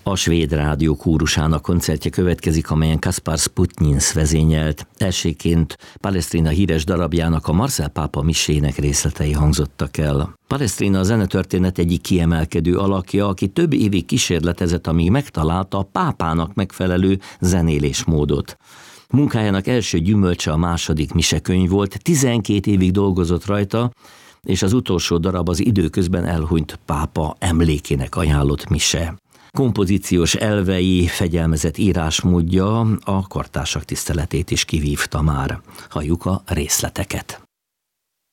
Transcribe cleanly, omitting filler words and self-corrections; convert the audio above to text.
A Svéd Rádió kórusának koncertje következik, amelyen Kaspar Sputnins vezényelt. Elsőként Palestrina híres darabjának, a Marcel pápa misének részletei hangzottak el. Palestrina a zenetörténet egyik kiemelkedő alakja, aki több évig kísérletezett, amíg megtalálta a pápának megfelelő zenélésmódot. Munkájának első gyümölcse a második misekönyv volt, 12 évig dolgozott rajta, és az utolsó darab az időközben elhunyt pápa emlékének ajánlott mise. Kompozíciós elvei, fegyelmezett írásmódja a kortársak tiszteletét is kivívta már. Halljuk a részleteket.